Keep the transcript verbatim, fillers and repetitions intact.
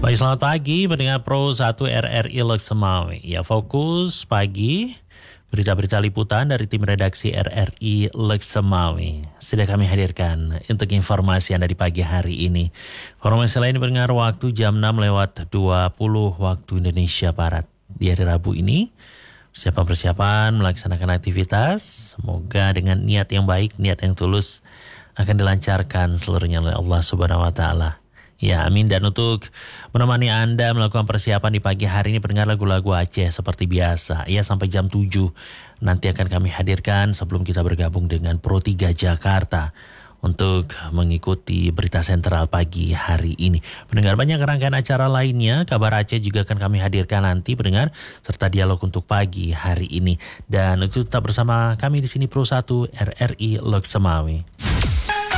Baik, selamat pagi pendengar Pro satu R R I Lok Semawi. Ya, fokus pagi berita-berita liputan dari tim redaksi R R I Lok Semawi sudah kami hadirkan untuk informasi Anda di pagi hari ini. Informasi lain pendengar waktu jam enam lewat dua puluh waktu Indonesia Barat. Di hari Rabu ini persiapan-persiapan melaksanakan aktivitas, semoga dengan niat yang baik, niat yang tulus akan dilancarkan seluruhnya oleh Allah Subhanahu wa taala. Ya, amin. Dan untuk menemani Anda melakukan persiapan di pagi hari ini, pendengar lagu-lagu Aceh seperti biasa. Ya, sampai jam tujuh nanti akan kami hadirkan sebelum kita bergabung dengan Pro tiga Jakarta untuk mengikuti berita sentral pagi hari ini. Pendengar, banyak rangkaian acara lainnya, kabar Aceh juga akan kami hadirkan nanti, pendengar, serta dialog untuk pagi hari ini. Dan itu tetap bersama kami di sini Pro satu R R I Lok Semawi.